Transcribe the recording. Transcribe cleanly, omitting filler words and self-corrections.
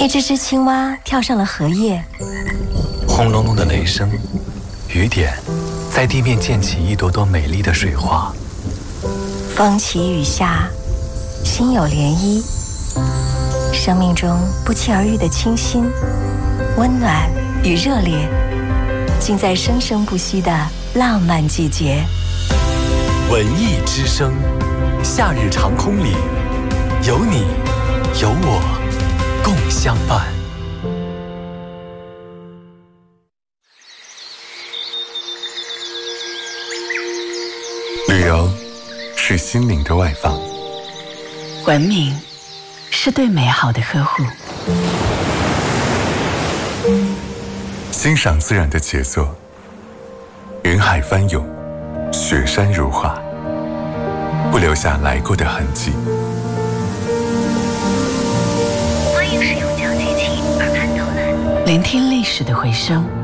一只青蛙跳上了荷叶， 轰隆隆的雷声，雨点在地面溅起一朵朵美丽的水花。 风起雨下，心有涟漪。生命中不期而遇的清新、温暖与热烈，尽在生生不息的浪漫季节。 文艺之声，夏日长空里，有你有我共相伴。 旅游是心灵的外放， 文明是对美好的呵护， 欣赏自然的杰作，云海翻涌，雪山如画，不留下来过的痕迹。 欢迎使用脚机器耳畔导览， 聆听历史的回声。